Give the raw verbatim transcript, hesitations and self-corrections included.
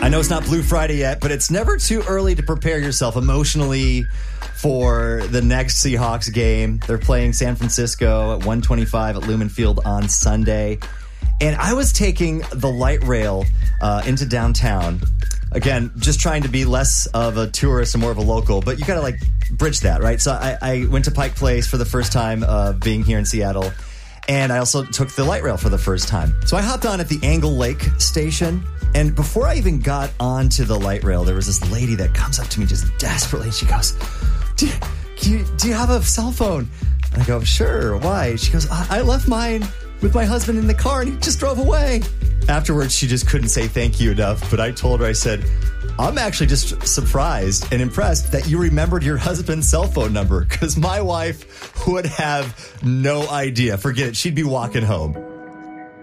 I know it's not Blue Friday yet, but it's never too early to prepare yourself emotionally for the next Seahawks game. They're playing San Francisco at one twenty-five at Lumen Field on Sunday. And I was taking the light rail uh, into downtown. Again, just trying to be less of a tourist and more of a local, but you got to like bridge that, right? So I, I went to Pike Place for the first time uh, being here in Seattle. And I also took the light rail for the first time. So I hopped on at the Angle Lake station. And before I even got onto the light rail, there was this lady that comes up to me just desperately. And she goes, do you, do you, do you have a cell phone? And I go, sure, why? She goes, I, I left mine with my husband in the car and he just drove away. Afterwards, she just couldn't say thank you enough. But I told her, I said, I'm actually just surprised and impressed that you remembered your husband's cell phone number, because my wife would have no idea. Forget it. She'd be walking home.